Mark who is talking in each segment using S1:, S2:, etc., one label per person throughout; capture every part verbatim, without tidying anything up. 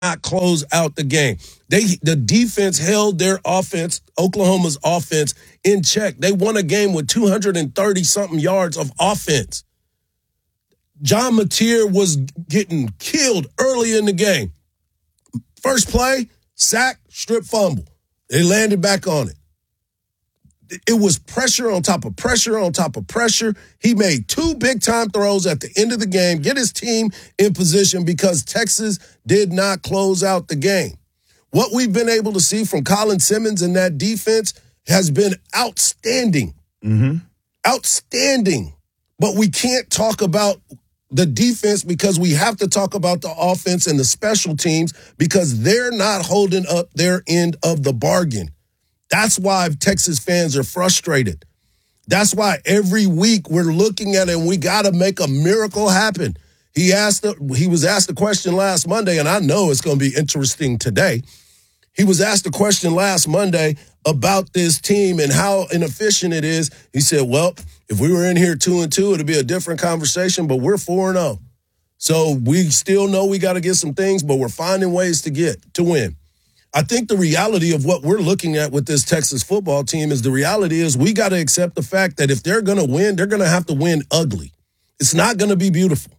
S1: not close out the game. They the defense held their offense, Oklahoma's offense, in check. They won a game with two hundred thirty something yards of offense. John Mateer was getting killed early in the game. First play, sack, strip fumble. They landed back on it. It was pressure on top of pressure on top of pressure. He made two big-time throws at the end of the game, get his team in position because Texas did not close out the game. What we've been able to see from Colin Simmons and that defense has been outstanding.
S2: Mm-hmm.
S1: Outstanding. But we can't talk about the defense because we have to talk about the offense and the special teams because they're not holding up their end of the bargain. That's why Texas fans are frustrated. That's why every week we're looking at it and we got to make a miracle happen. He asked, he was asked a question last Monday, and I know it's going to be interesting today. He was asked a question last Monday about this team and how inefficient it is. He said, well, if we were in here two and two, it'd be a different conversation, but we're four and oh. So we still know we got to get some things, but we're finding ways to get, to win. I think the reality of what we're looking at with this Texas football team is the reality is we got to accept the fact that if they're going to win, they're going to have to win ugly. It's not going to be beautiful.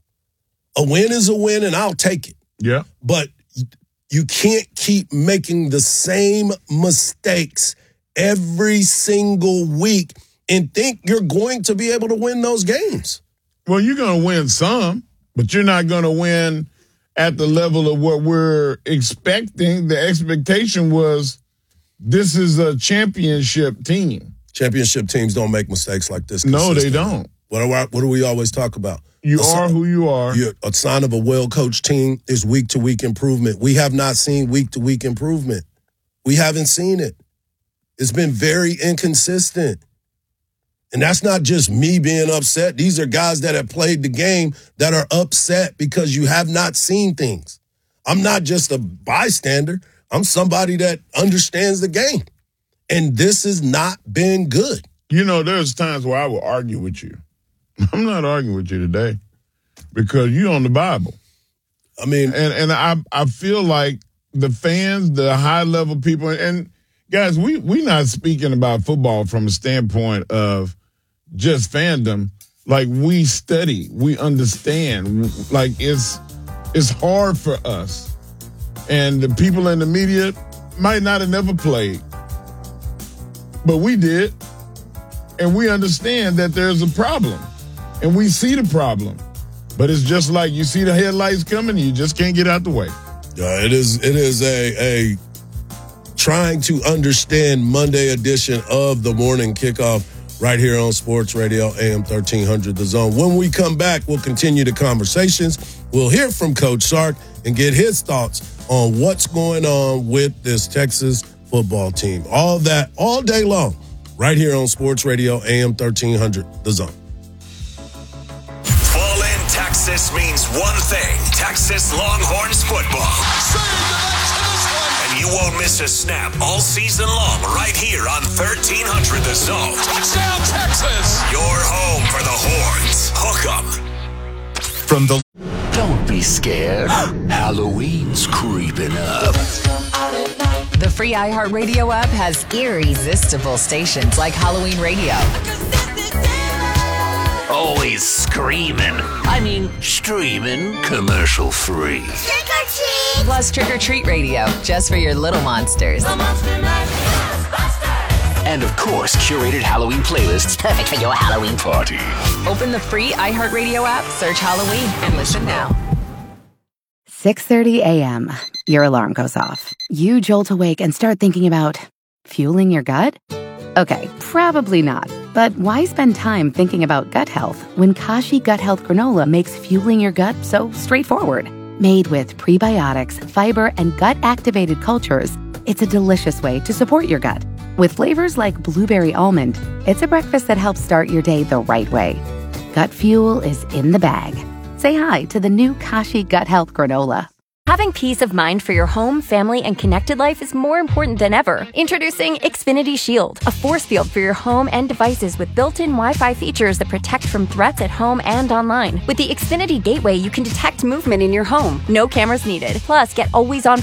S1: A win is a win, and I'll take it.
S2: Yeah.
S1: But you can't keep making the same mistakes every single week and think you're going to be able to win those games.
S2: Well, you're going to win some, but you're not going to win at the level of what we're expecting. The expectation was this is a championship team.
S1: Championship teams don't make mistakes like this.
S2: No, they don't.
S1: What do, I, what do we always talk about?
S2: You
S1: a
S2: are
S1: sign,
S2: who you are.
S1: A sign of a well-coached team is week-to-week improvement. We have not seen week-to-week improvement. We haven't seen it. It's been very inconsistent. And that's not just me being upset. These are guys that have played the game that are upset because you have not seen things. I'm not just a bystander. I'm somebody that understands the game. And this has not been good.
S2: You know, there's times where I will argue with you. I'm not arguing with you today because you're on the Bible.
S1: I mean,
S2: and and I I feel like the fans, the high level people, and guys, we we not speaking about football from a standpoint of just fandom. Like, we study, we understand. Like, it's it's hard for us, and the people in the media might not have never played, but we did, and we understand that there's a problem. And we see the problem, but it's just like you see the headlights coming, you just can't get out the way.
S1: Yeah, it is. It is a a trying to understand Monday edition of the morning kickoff right here on Sports Radio A M thirteen hundred The Zone. When we come back, we'll continue the conversations. We'll hear from Coach Sark and get his thoughts on what's going on with this Texas football team. All that all day long, right here on Sports Radio A M thirteen hundred The Zone.
S3: Texas means one thing. Texas Longhorns football. And you won't miss a snap all season long right here on thirteen hundred The Zone.
S4: Touchdown, Texas!
S3: Your home for the Horns. Hook 'em.
S5: From the...
S6: Don't be scared. Halloween's creeping up.
S7: The free iHeartRadio app has irresistible stations like Halloween Radio.
S6: Always screaming. I mean, streaming, commercial free.
S8: Trick or treat!
S7: Plus Trick or Treat Radio, just for your little monsters.
S8: The Monster Mash Ghostbusters!
S6: And of course, curated Halloween playlists perfect for your Halloween party.
S7: Open the free iHeartRadio app, search Halloween, and listen now.
S9: six thirty a.m. Your alarm goes off. You jolt awake and start thinking about fueling your gut? Okay, probably not. But why spend time thinking about gut health when Kashi Gut Health Granola makes fueling your gut so straightforward? Made with prebiotics, fiber, and gut-activated cultures, it's a delicious way to support your gut. With flavors like blueberry almond, it's a breakfast that helps start your day the right way. Gut fuel is in the bag. Say hi to the new Kashi Gut Health Granola.
S4: Having peace of mind for your home, family, and connected life is more important than ever. Introducing Xfinity Shield, a force field for your home and devices with built-in Wi-Fi features that protect from threats at home and online. With the Xfinity Gateway, you can detect movement in your home. No cameras needed. Plus, get always-on